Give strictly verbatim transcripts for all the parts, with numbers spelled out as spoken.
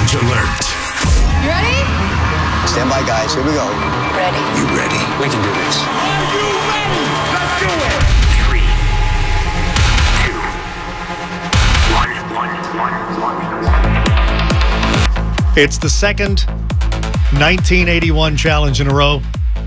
Challenge alert. You ready? Stand by, guys. Here we go. Ready. You ready? We can do this. Are you ready? Let's do it. Three, two, one, one, one, one. It's the second nineteen eighty-one challenge in a row.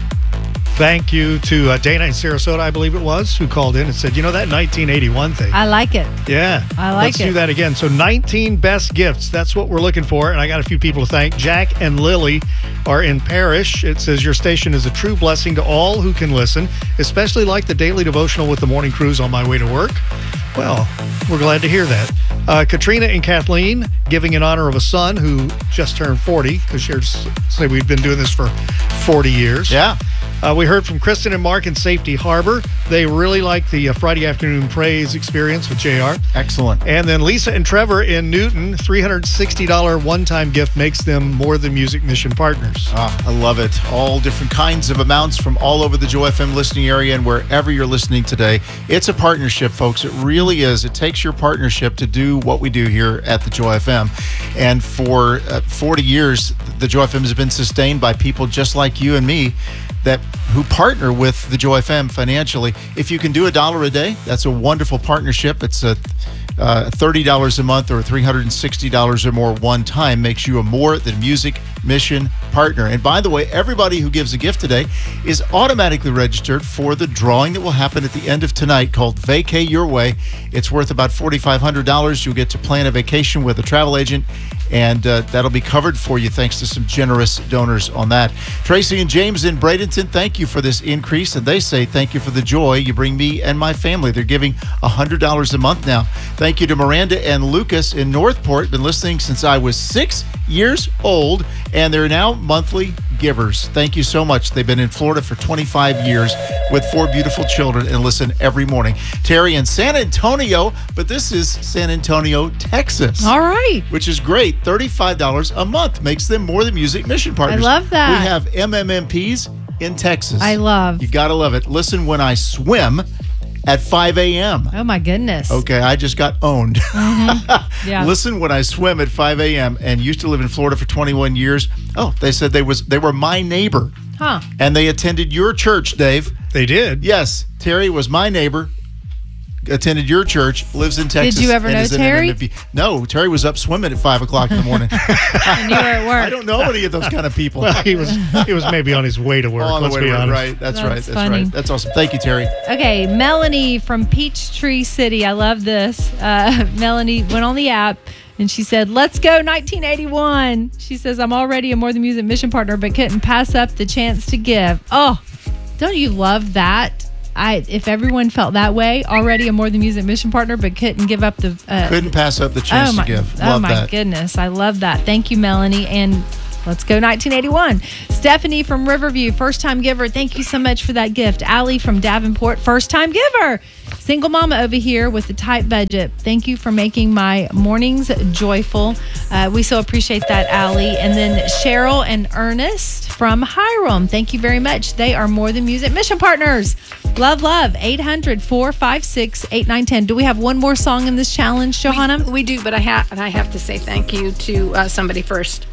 Thank you to uh, Dana in Sarasota, I believe it was, who called in and said, you know that nineteen eighty-one thing? I like it. Yeah. I like Let's it. do that again. So nineteen best gifts. That's what we're looking for. And I got a few people to thank. Jack and Lily are in Parrish. It says your station is a true blessing to all who can listen, especially like the daily devotional with the morning cruise on my way to work. Well, we're glad to hear that. Uh, Katrina and Kathleen giving in honor of a son who just turned forty, because say we've been doing this for forty years. Yeah. Uh, we heard from Kristen and Mark in Safety Harbor. They really like the uh, Friday afternoon praise experience with J R. Excellent. And then Lisa and Trevor in Newton, three hundred sixty dollars one-time gift makes them More Than Music Mission partners. Ah, I love it. All different kinds of amounts from all over the Joy F M listening area and wherever you're listening today. It's a partnership, folks. It really is. It takes your partnership to do what we do here at the Joy F M. And for uh, forty years, the Joy F M has been sustained by people just like you and me that who partner with the Joy F M financially. If you can do a dollar a day, that's a wonderful partnership. It's a uh, thirty dollars a month or three hundred sixty dollars or more one time makes you a More Than Music Mission partner. And by the way, everybody who gives a gift today is automatically registered for the drawing that will happen at the end of tonight called Vacay Your Way. It's worth about four thousand five hundred dollars. You'll get to plan a vacation with a travel agent, and uh, that'll be covered for you thanks to some generous donors on that. Tracy and James in Bradenton, thank you for this increase, and they say thank you for the joy you bring me and my family. They're giving one hundred dollars a month now. Thank you to Miranda and Lucas in Northport. Been listening since I was six years old, and they're now monthly givers. Thank you so much. They've been in Florida for twenty-five years with four beautiful children and listen every morning. Terry in San Antonio, but this is San Antonio, Texas. All right. Which is great. thirty-five dollars a month makes them More Than Music Mission partners. I love that. We have M M M Ps in Texas. I love. You got to love it. Listen when I swim at five a.m. Oh, my goodness. Okay, I just got owned. Mm-hmm. Yeah. Listen when I swim at five a.m. and used to live in Florida for twenty-one years. Oh, they said they was they were my neighbor. Huh. And they attended your church, Dave. They did? Yes. Terry was my neighbor, attended your church, lives in Texas. Did you ever and know is an Terry? M M P. No, Terry was up swimming at five o'clock in the morning. And you were at work. I don't know any of those kind of people. Well, he was he was maybe on his way to work, On the let's way be to work, honest. right. That's, That's right. That's funny. right. That's awesome. Thank you, Terry. Okay, Melanie from Peachtree City. I love this. Uh, Melanie went on the app and she said, let's go nineteen eighty-one. She says, I'm already a More Than Music Mission partner, but couldn't pass up the chance to give. Oh, don't you love that? I if everyone felt that way, already a More Than Music Mission partner, but couldn't give up the... Uh, Couldn't pass up the chance oh my, to give. Oh, Love my that. goodness. I love that. Thank you, Melanie. And let's go nineteen eighty-one. Stephanie from Riverview, first-time giver. Thank you so much for that gift. Allie from Davenport, first-time giver. Single mama over here with a tight budget. Thank you for making my mornings joyful. Uh, we so appreciate that, Allie. And then Cheryl and Ernest from Hiram. Thank you very much. They are More Than Music Mission partners. Love, love. eight hundred, four five six, eight nine one zero. Do we have one more song in this challenge, Johanna? We, we do, but I have I have to say thank you to uh, somebody first.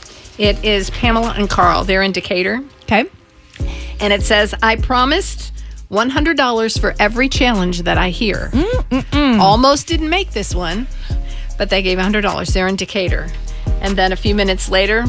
It is Pamela and Carl. They're in Decatur. Okay. And it says, I promised one hundred dollars for every challenge that I hear. Mm-mm-mm. Almost didn't make this one, but they gave one hundred dollars. They're in Decatur. And then a few minutes later,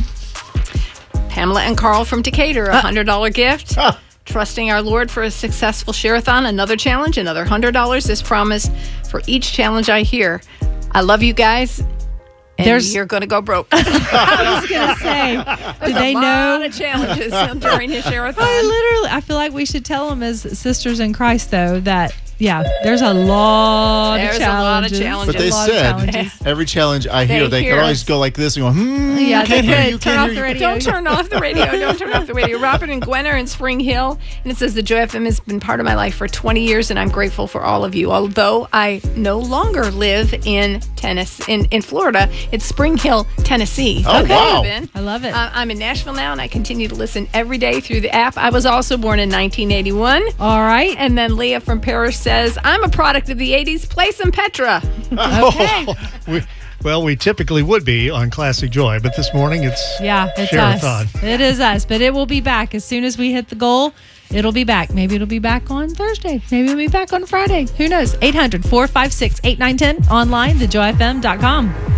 Pamela and Carl from Decatur, a one hundred dollars gift. Ah. Trusting our Lord for a successful share-a-thon, another challenge, another one hundred dollars is promised for each challenge I hear. I love you guys, and There's- you're going to go broke. I was going to say, do There's they a lot know? of challenges during his share-a-thon. I literally, I feel like we should tell them as sisters in Christ, though, that, yeah, there's a lot There's of a lot of challenges. challenges. But they A lot of said challenges. every challenge I hear, They they, hear could always us. go like this and go, hmm, Yeah, you can't they hear could. you, Turn can't off hear the you. radio. Don't turn off the radio. Don't turn off the radio. Robert and Gwen are in Spring Hill, and it says the Joy F M has been part of my life for twenty years, and I'm grateful for all of you. Although I no longer live in Tennessee, in, in Florida, it's Spring Hill, Tennessee. Oh, Okay. wow. Ben. I love it. Uh, I'm in Nashville now, and I continue to listen every day through the app. I was also born in nineteen eighty-one. All right. And then Leah from Paris says, I'm a product of the eighties. Play some Petra. Okay. we, Well, we typically would be on Classic Joy, but this morning it's Yeah, it's Share-a-thon. us. It is us, but it will be back as soon as we hit the goal. It'll be back. Maybe it'll be back on Thursday. Maybe it'll be back on Friday. Who knows? eight hundred, four five six, eight nine one zero. Online, the joy f m dot com.